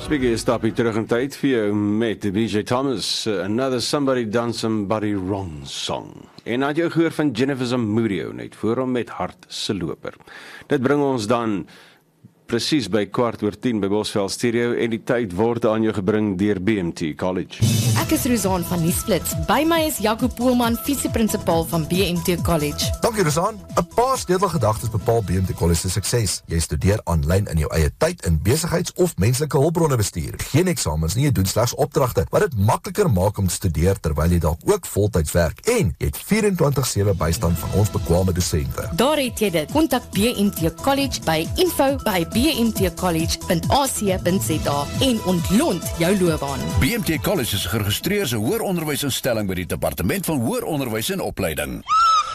Speaking of stapie terug in tyd vir jou met BJ Thomas, Another Somebody Done Somebody Wrong song. En had jy gehoor van Jennifer Zamudio net voor hom met Hart se loper. Dit bring ons dan presies by 10:15 by Bosveld Studio en die tyd word aan jou gebring deur BMT College. Ek is Rozaan van Nuusflits. By my is Jaco Poelman, visieprinsipal van BMT College. Dankie Rozaan. 'n Paar sleutelgedagtes bepaal BMT College se sukses. Jy studeer aanlyn in jou eie tyd in besigheids- of menslike hulpbronne bestuur. Geen eksamens nie, jy doen slegs opdragte, wat dit makliker maak om te studeer terwyl jy dalk ook voltyds werk. En jy het 24/7 bystand van ons bekwame dosente. Daar het jy dit. Kontak BMT College by info@bmtcollege.ac.za en ontlont jou loopbaan. BMT College is geregistreer as 'n hoëronderwysinstelling by die Departement van Hoëronderwys en Opleiding.